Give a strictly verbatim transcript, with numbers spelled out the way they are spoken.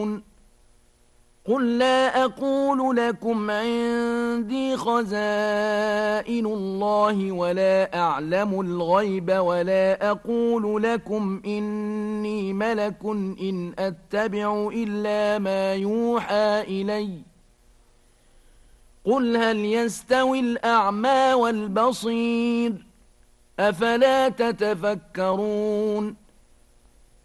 قل لا أقول لكم عندي خزائن الله ولا أعلم الغيب ولا أقول لكم إني ملك إن أتبع إلا ما يوحى إلي قل هل يستوي الأعمى والبصير أفلا تتفكرون